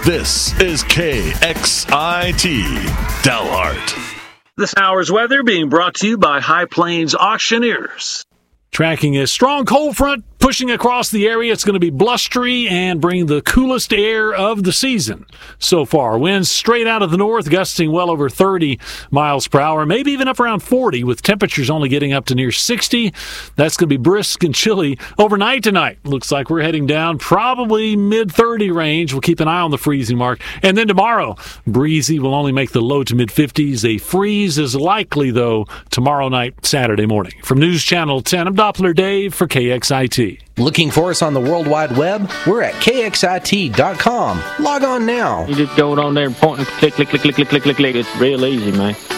This is KXIT Dalhart. This hour's weather being brought to you by High Plains Auctioneers. Tracking a strong cold front pushing across the area. It's going to be blustery and bring the coolest air of the season so far. Winds straight out of the north, gusting well over 30 miles per hour, maybe even up around 40, with temperatures only getting up to near 60. That's going to be brisk and chilly overnight tonight. Looks like we're heading down probably mid-30 range. We'll keep an eye on the freezing mark. And then tomorrow, breezy will only make the low to mid-50s. A freeze is likely, though, tomorrow night, Saturday morning. From News Channel 10, I'm Doppler Dave for KXIT. Looking for us on the World Wide Web? We're at KXIT.com. Log on now. You just go on there and point and click. It's real easy, man.